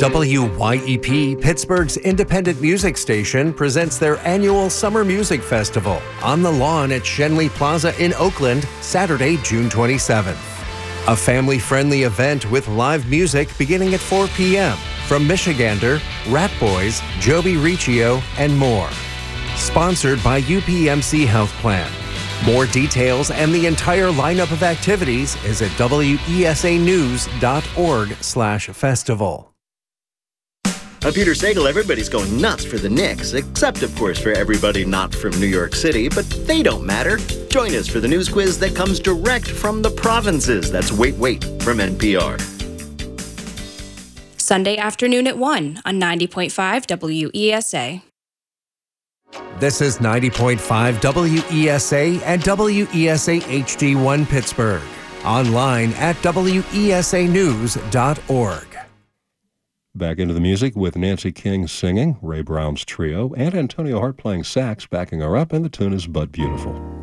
WYEP, Pittsburgh's independent music station, presents their annual Summer Music Festival on the lawn at Schenley Plaza in Oakland, Saturday, June 27th. A family-friendly event with live music beginning at 4 p.m. from Michigander, Rat Boys, Joby Riccio, and more. Sponsored by UPMC Health Plan. More details and the entire lineup of activities is at wesanews.org/festival. I'm Peter Sagal. Everybody's going nuts for the Knicks, except, of course, for everybody not from New York City, but they don't matter. Join us for the news quiz that comes direct from the provinces. That's Wait, Wait from NPR. Sunday afternoon at 1 on 90.5 WESA. This is 90.5 WESA and WESA HD1 Pittsburgh. Online at wesanews.org. Back into the music with Nancy King singing, Ray Brown's trio, and Antonio Hart playing sax backing her up, and the tune is But Beautiful.